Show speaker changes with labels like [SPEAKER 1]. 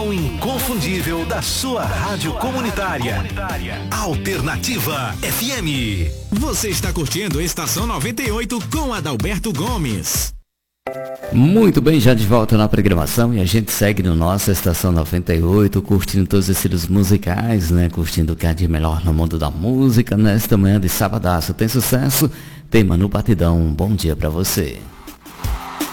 [SPEAKER 1] som inconfundível da sua rádio comunitária. Alternativa FM.
[SPEAKER 2] Você está curtindo Estação 98 com Adalberto Gomes.
[SPEAKER 3] Muito bem, já de volta na programação e a gente segue no nosso Estação 98, curtindo todos os estilos musicais, né? Curtindo o que há de melhor no mundo da música nesta manhã de sabadaço. Tem sucesso? Tem Manu Batidão. Bom dia pra você.